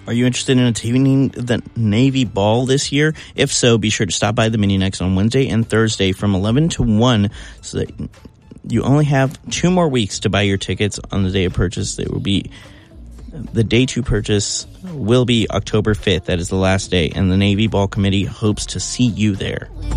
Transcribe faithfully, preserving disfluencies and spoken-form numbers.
Are you interested in attending the Navy Ball this year? If so, be sure to stop by the Mininex on Wednesday and Thursday from eleven to one so that you only have two more weeks to buy your tickets on the day of purchase. They will be The day to purchase will be October fifth. That is the last day, and the Navy Ball Committee hopes to see you there.